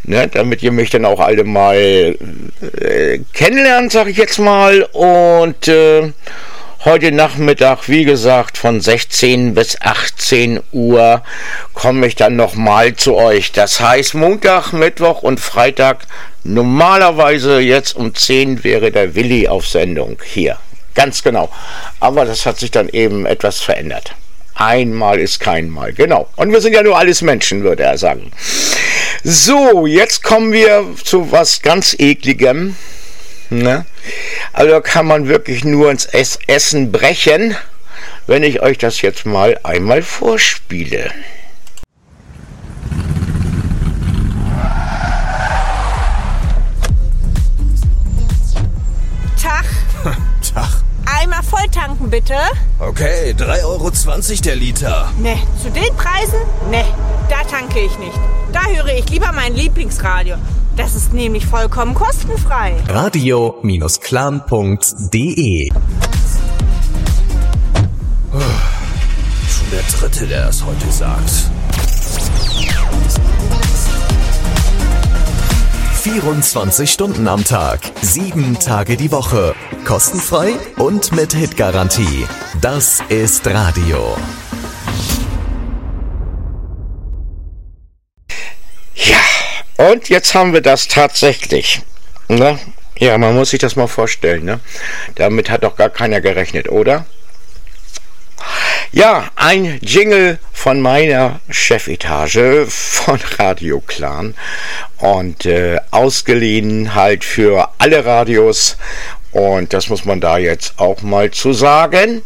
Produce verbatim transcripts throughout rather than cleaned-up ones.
ne, damit ihr mich dann auch alle mal äh, kennenlernt, sag ich jetzt mal. Und äh, heute Nachmittag, wie gesagt, von sechzehn bis achtzehn Uhr komme ich dann nochmal zu euch. Das heißt, Montag, Mittwoch und Freitag, normalerweise jetzt um zehn wäre der Willi auf Sendung hier. Ganz genau. Aber das hat sich dann eben etwas verändert. Einmal ist kein Mal, genau. Und wir sind ja nur alles Menschen, würde er sagen. So, jetzt kommen wir zu was ganz Ekligem. Ne? Also da kann man wirklich nur ins Ess- Essen brechen, wenn ich euch das jetzt mal einmal vorspiele. Tag. Tag. Einmal voll tanken, bitte. Okay, drei Euro zwanzig der Liter. Ne, zu den Preisen? Ne, da tanke ich nicht. Da höre ich lieber mein Lieblingsradio. Das ist nämlich vollkommen kostenfrei. radio Bindestrich clan Punkt de Oh, schon der Dritte, der es heute sagt. vierundzwanzig Stunden am Tag, sieben Tage die Woche. Kostenfrei und mit Hitgarantie. Das ist Radio. Ja, und jetzt haben wir das tatsächlich. Ne? Ja, man muss sich das mal vorstellen. Ne? Damit hat doch gar keiner gerechnet, oder? Ja, ein Jingle von meiner Chefetage von Radio Clan und äh, ausgeliehen halt für alle Radios, und das muss man da jetzt auch mal zu sagen.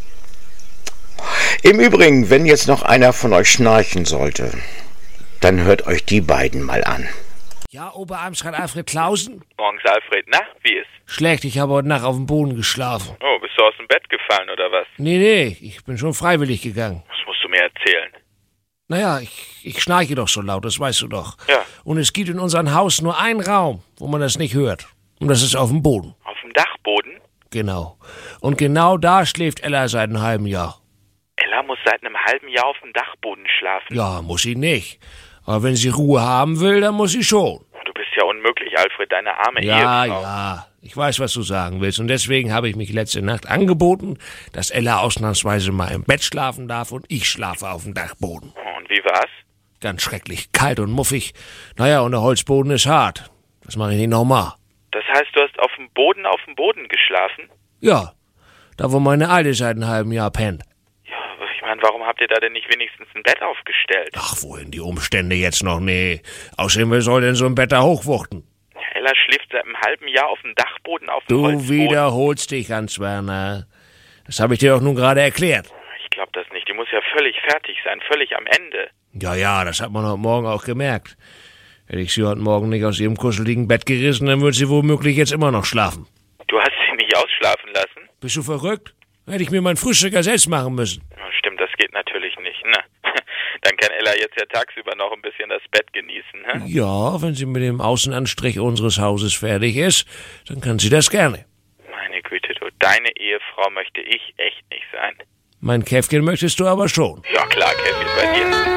Im Übrigen, wenn jetzt noch einer von euch schnarchen sollte, dann hört euch die beiden mal an. Ja, Oberamtsrat Alfred Clausen? Morgens, Alfred. Na, wie ist? Schlecht, ich habe heute Nacht auf dem Boden geschlafen. Oh, bist du aus dem Bett gefallen, oder was? Nee, nee, ich bin schon freiwillig gegangen. Das musst du mir erzählen. Naja, ich, ich schnarche doch so laut, das weißt du doch. Ja. Und es gibt in unserem Haus nur einen Raum, wo man das nicht hört. Und das ist auf dem Boden. Auf dem Dachboden? Genau. Und genau da schläft Ella seit einem halben Jahr. Ella muss seit einem halben Jahr auf dem Dachboden schlafen. Ja, muss sie nicht. Aber wenn sie Ruhe haben will, dann muss sie schon. Du bist ja unmöglich, Alfred, deine arme Ja, Ehefrau. ja, ich weiß, was du sagen willst. Und deswegen habe ich mich letzte Nacht angeboten, dass Ella ausnahmsweise mal im Bett schlafen darf und ich schlafe auf dem Dachboden. Oh, und wie war's? Ganz schrecklich, kalt und muffig. Naja, und der Holzboden ist hart. Das mache ich nicht nochmal. Das heißt, du hast auf dem Boden auf dem Boden geschlafen? Ja, da wo meine Alte seit einem halben Jahr pennt. Ja, aber ich meine, warum habt ihr da denn nicht wenigstens ein Bett aufgestellt? Ach, wohin die Umstände jetzt noch? Nee. Außerdem, wer soll denn so ein Bett da hochwuchten? Ella schläft seit einem halben Jahr auf dem Dachboden auf dem Du Holzboden. wiederholst dich, Hans-Werner. Das habe ich dir doch nun gerade erklärt. Ich glaube das nicht. Die muss ja völlig fertig sein, völlig am Ende. Ja, ja, das hat man heute Morgen auch gemerkt. Hätte ich sie heute Morgen nicht aus ihrem kuscheligen Bett gerissen, dann würde sie womöglich jetzt immer noch schlafen. Du hast sie nicht ausschlafen lassen? Bist du verrückt? Hätte ich mir mein Frühstück ja selbst machen müssen. Stimmt, das geht natürlich nicht, ne? Dann kann Ella jetzt ja tagsüber noch ein bisschen das Bett genießen, ne? Ja, wenn sie mit dem Außenanstrich unseres Hauses fertig ist, dann kann sie das gerne. Meine Güte, du, deine Ehefrau möchte ich echt nicht sein. Mein Käffchen möchtest du aber schon. Ja klar, Käffchen bei dir.